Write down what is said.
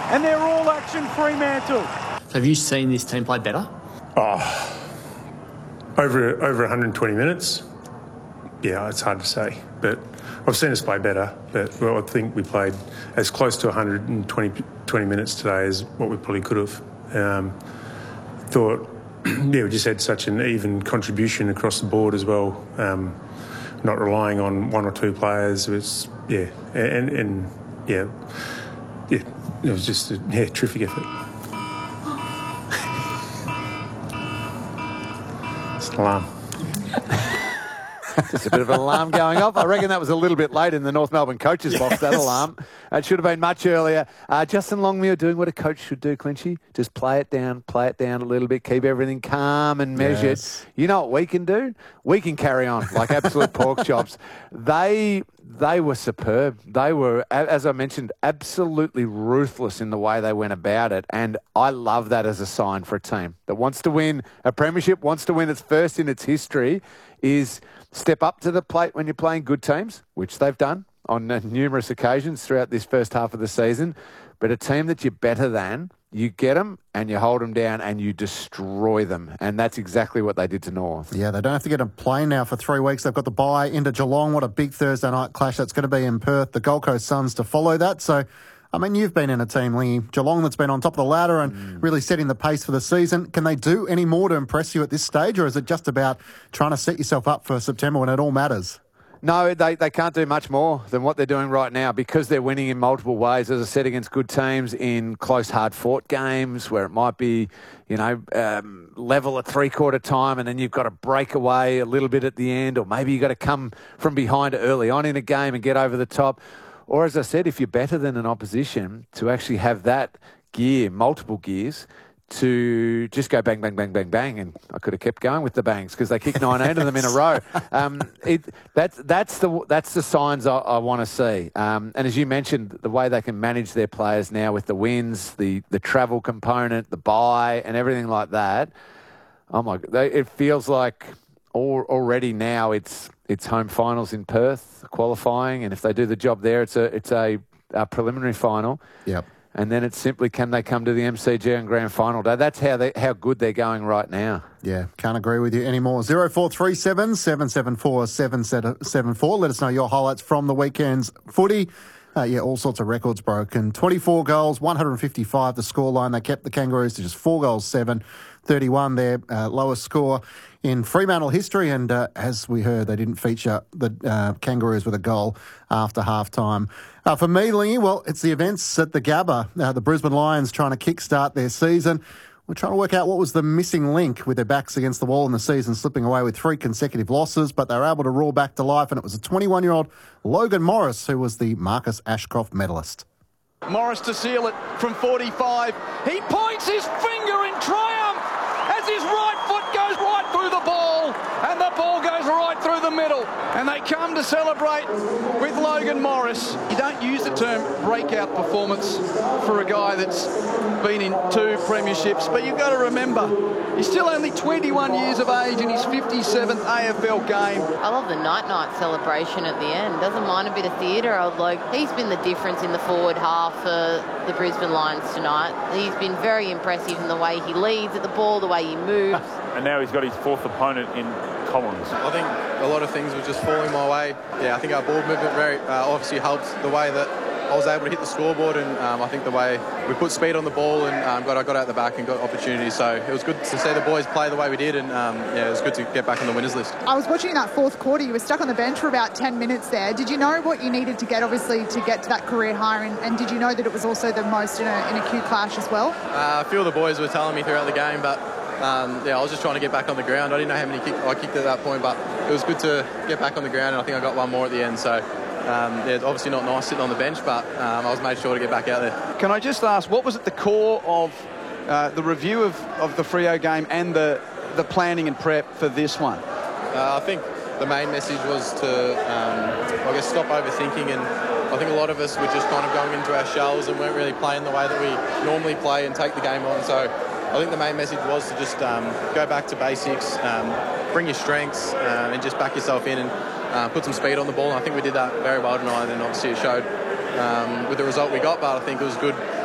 and they're all action Fremantle. So have you seen this team play better? Over 120 minutes. Yeah, it's hard to say, but I've seen us play better. But I think we played as close to 120 minutes today as what we probably could have. We just had such an even contribution across the board as well. Not relying on one or two players was it was just a terrific effort. It's an alarm. Just a bit of an alarm going off. I reckon that was a little bit late in the North Melbourne coaches box, that alarm. It should have been much earlier. Justin Longmuir doing what a coach should do, Clinchy. Just play it down a little bit, keep everything calm and measured. Yes. You know what we can do? We can carry on like absolute pork chops. They were superb. They were, as I mentioned, absolutely ruthless in the way they went about it. And I love that as a sign for a team that wants to win a premiership, wants to win its first in its history, is step up to the plate when you're playing good teams, which they've done on numerous occasions throughout this first half of the season. But a team that you're better than, you get them and you hold them down and you destroy them. And that's exactly what they did to North. Yeah, they don't have to get a plane now for 3 weeks. They've got the bye into Geelong. What a big Thursday night clash that's going to be in Perth. The Gold Coast Suns to follow that. So, I mean, you've been in a team, Lee, Geelong, that's been on top of the ladder and really setting the pace for the season. Can they do any more to impress you at this stage, or is it just about trying to set yourself up for September when it all matters? No, they can't do much more than what they're doing right now because they're winning in multiple ways, as I said, against good teams in close, hard-fought games where it might be, level at three-quarter time and then you've got to break away a little bit at the end, or maybe you've got to come from behind early on in a game and get over the top. Or, as I said, if you're better than an opposition, to actually have that gear, multiple gears, to just go bang, bang, bang, bang, bang. And I could have kept going with the bangs because they kicked 19 of them in a row. That's the signs I want to see. And as you mentioned, the way they can manage their players now with the wins, the travel component, the bye and everything like that. Oh, my God. It feels like already now it's home finals in Perth, qualifying. And if they do the job there, it's a preliminary final. Yep. And then it's simply, can they come to the MCG on grand final day? That's how good they're going right now. Yeah, can't agree with you anymore. 0437 774 774. Let us know your highlights from the weekend's footy. All sorts of records broken. 24 goals, 155 the scoreline. They kept the Kangaroos to just 4 goals, 7. 31 their lowest score in Fremantle history, and as we heard, they didn't feature the Kangaroos with a goal after half-time. For me, Lingy, well, it's the events at the Gabba. The Brisbane Lions trying to kickstart their season. We're trying to work out what was the missing link with their backs against the wall in the season, slipping away with 3 consecutive losses, but they were able to roar back to life, and it was a 21-year-old Logan Morris who was the Marcus Ashcroft medalist. Morris to seal it from 45. He points his finger in triumph as his right foot goes right through the ball, and the ball goes right through the middle. And they come to celebrate with Logan Morris. You don't use the term breakout performance for a guy that's been in 2 premierships, but you've got to remember, he's still only 21 years of age in his 57th AFL game. I love the night-night celebration at the end. Doesn't mind a bit of theatre. He's been the difference in the forward half for the Brisbane Lions tonight. He's been very impressive in the way he leads at the ball, the way he moves. And now he's got his 4th opponent in Collins. I think a lot of things were just falling my way. Yeah, I think our ball movement very obviously helped the way that I was able to hit the scoreboard, and I think the way we put speed on the ball and I got out the back and got opportunities. So it was good to see the boys play the way we did, and it was good to get back on the winners list. I was watching that 4th quarter. You were stuck on the bench for about 10 minutes there. Did you know what you needed to get, obviously, to get to that career high, and did you know that it was also the most in a Q clash as well? A few of the boys were telling me throughout the game, but I was just trying to get back on the ground. I didn't know how many kicks I kicked at that point, but it was good to get back on the ground, and I think I got one more at the end. So obviously not nice sitting on the bench, but I was made sure to get back out there. Can I just ask, what was at the core of the review of the Freo game and the planning and prep for this one? I think the main message was to, stop overthinking, and I think a lot of us were just kind of going into our shells and weren't really playing the way that we normally play and take the game on. So I think the main message was to just go back to basics, bring your strengths, and just back yourself in and put some speed on the ball. And I think we did that very well tonight, and obviously it showed with the result we got, but I think it was good